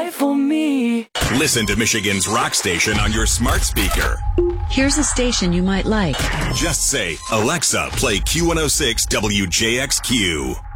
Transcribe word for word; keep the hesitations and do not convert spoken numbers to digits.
life for me. Listen to Michigan's rock station on your smart speaker. Here's a station you might like. Just say, Alexa, play Q one oh six W J X Q.